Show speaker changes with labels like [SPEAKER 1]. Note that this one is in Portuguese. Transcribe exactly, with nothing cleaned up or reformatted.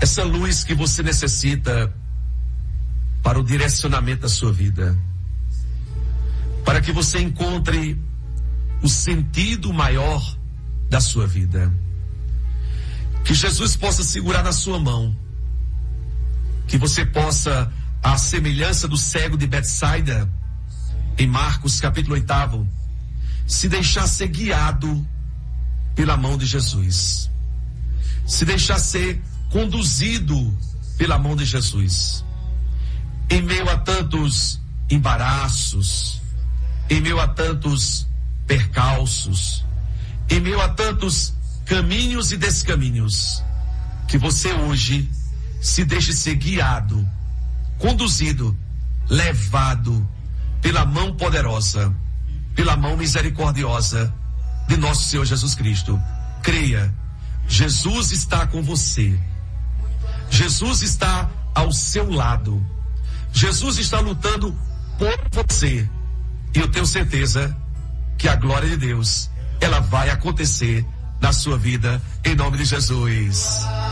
[SPEAKER 1] essa luz que você necessita para o direcionamento da sua vida, para que você encontre o sentido maior da sua vida. Que Jesus possa segurar na sua mão, que você possa, à semelhança do cego de Betsaida, em Marcos capítulo oito, se deixar ser guiado pela mão de Jesus, se deixar ser conduzido pela mão de Jesus, em meio a tantos embaraços, em meio a tantos percalços, em meio a tantos caminhos e descaminhos, que você hoje se deixe ser guiado, conduzido, levado pela mão poderosa, pela mão misericordiosa de nosso Senhor Jesus Cristo. Creia, Jesus está com você, Jesus está ao seu lado, Jesus está lutando por você, e eu tenho certeza que a glória de Deus, ela vai acontecer na sua vida, em nome de Jesus.